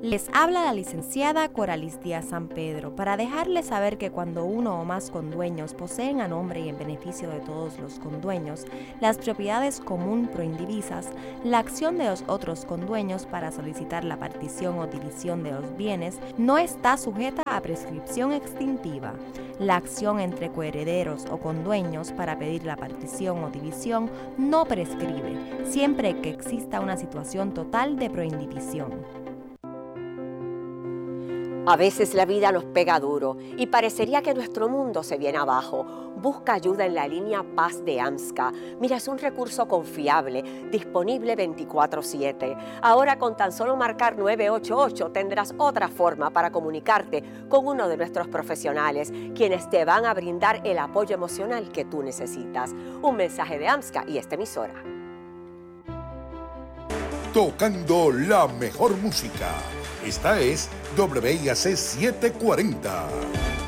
Les habla la licenciada Coralis Díaz San Pedro para dejarles saber que cuando uno o más condueños poseen a nombre y en beneficio de todos los condueños las propiedades común proindivisas, la acción de los otros condueños para solicitar la partición o división de los bienes no está sujeta a prescripción extintiva. La acción entre coherederos o condueños para pedir la partición o división no prescribe, siempre que exista una situación total de proindivisión. A veces la vida nos pega duro y parecería que nuestro mundo se viene abajo. Busca ayuda en la línea Paz de AMSCA. Mira, es un recurso confiable, disponible 24/7. Ahora con tan solo marcar 988 tendrás otra forma para comunicarte con uno de nuestros profesionales, quienes te van a brindar el apoyo emocional que tú necesitas. Un mensaje de AMSCA y esta emisora. Tocando la mejor música. Esta es WIAC 740.